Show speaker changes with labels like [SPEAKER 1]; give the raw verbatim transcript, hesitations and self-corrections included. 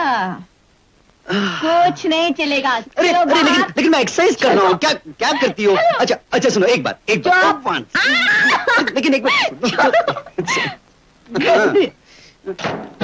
[SPEAKER 1] कुछ नहीं चलेगा।
[SPEAKER 2] अरे, अरे लेकिन लेकिन मैं एक्सरसाइज कर रहा हूँ। क्या क्या करती हो? अच्छा अच्छा सुनो एक बात एक बात लेकिन एक बात